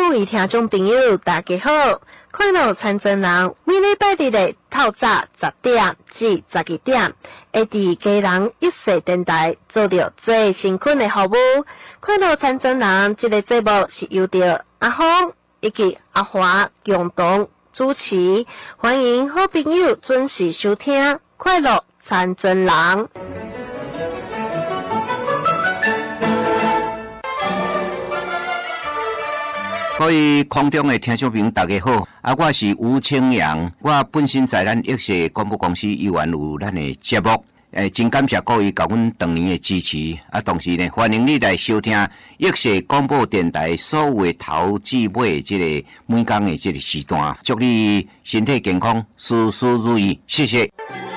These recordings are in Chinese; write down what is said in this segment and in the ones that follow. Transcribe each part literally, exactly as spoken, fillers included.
各位听众朋友，大家好！快乐参真人每礼拜日的透早十点至十二点，会伫家人一世电台做着最辛苦的服务。快乐参真人这个节目是由着阿峰以及阿华共同主持，欢迎好朋友准时收听快乐参真人。 各位空中的听众朋友，大家好！啊，我是吴清阳，我本身在咱益社广播公司依然有咱的节目，诶，真感谢各位甲阮当年的支持。啊，同时呢，欢迎你来收听益社广播电台所有的头至尾这个每天的这个时段，祝你身体健康，事事如意，谢谢。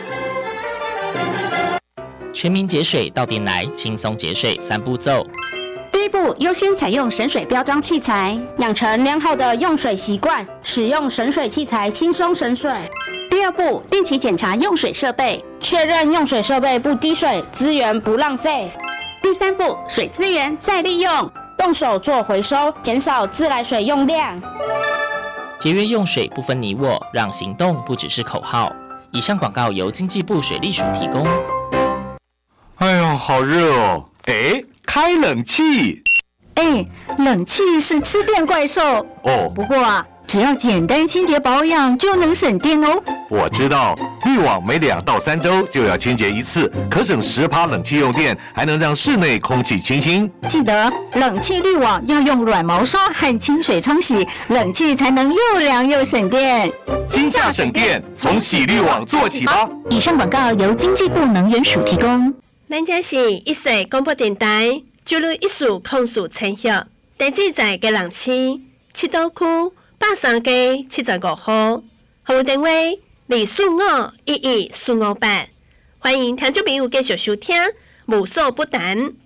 全民节水到店来，轻松节水三步骤。 第一步，优先采用省水标章器材，养成良好的用水习惯，使用省水器材轻松省水。第二步，定期检查用水设备，确认用水设备不滴水，资源不浪费。第三步，水资源再利用，动手做回收，减少自来水用量。 节约用水不分你我，让行动不只是口号。以上广告由经济部水利署提供。 哎呦，好热哦！哎，开冷气。 哎，冷气是吃电怪兽哦。 不过啊，只要简单清洁保养就能省电哦。 我知道，滤网每两到三周就要清洁一次，可省十趴冷气用电，还能让室内空气清新。 记得冷气滤网要用软毛刷和清水冲洗，冷气才能又凉又省电。 今夏省电，从洗滤网做起吧。 以上广告由经济部能源署提供。 咱这是一世广播电台，九六一四控诉陈协，地址在嘉南市七堵区八三街七十五号，服务电话二四五一一四五八。欢迎听众朋友继续收听，无所不谈。